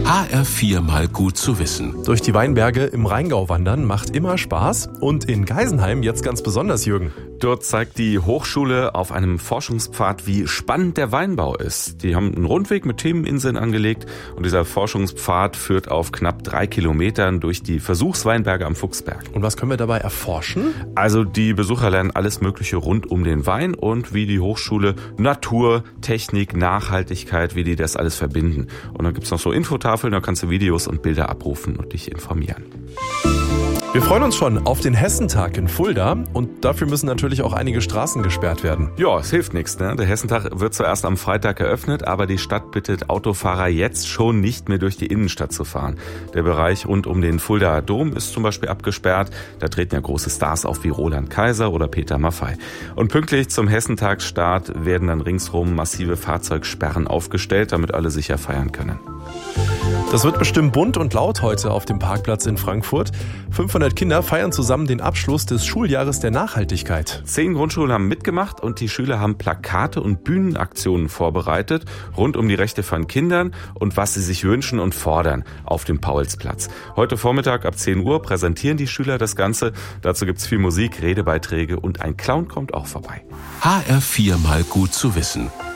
HR4 mal gut zu wissen. Durch die Weinberge im Rheingau wandern macht immer Spaß und in Geisenheim jetzt ganz besonders, Jürgen. Dort zeigt die Hochschule auf einem Forschungspfad, wie spannend der Weinbau ist. Die haben einen Rundweg mit Themeninseln angelegt und dieser Forschungspfad führt auf knapp 3 Kilometern durch die Versuchsweinberge am Fuchsberg. Und was können wir dabei erforschen? Also die Besucher lernen alles Mögliche rund um den Wein und wie die Hochschule Natur, Technik, Nachhaltigkeit, wie die das alles verbinden. Und dann gibt's noch so Infotafeln, da kannst du Videos und Bilder abrufen und dich informieren. Wir freuen uns schon auf den Hessentag in Fulda und dafür müssen natürlich auch einige Straßen gesperrt werden. Ja, es hilft nichts, ne? Der Hessentag wird zuerst am Freitag eröffnet, aber die Stadt bittet Autofahrer jetzt schon nicht mehr durch die Innenstadt zu fahren. Der Bereich rund um den Fuldaer Dom ist zum Beispiel abgesperrt. Da treten ja große Stars auf wie Roland Kaiser oder Peter Maffay. Und pünktlich zum Hessentagsstart werden dann ringsrum massive Fahrzeugsperren aufgestellt, damit alle sicher feiern können. Das wird bestimmt bunt und laut heute auf dem Parkplatz in Frankfurt. 500 Kinder feiern zusammen den Abschluss des Schuljahres der Nachhaltigkeit. 10 Grundschulen haben mitgemacht und die Schüler haben Plakate und Bühnenaktionen vorbereitet rund um die Rechte von Kindern und was sie sich wünschen und fordern auf dem Paulsplatz. Heute Vormittag ab 10 Uhr präsentieren die Schüler das Ganze. Dazu gibt's viel Musik, Redebeiträge und ein Clown kommt auch vorbei. HR4 mal gut zu wissen.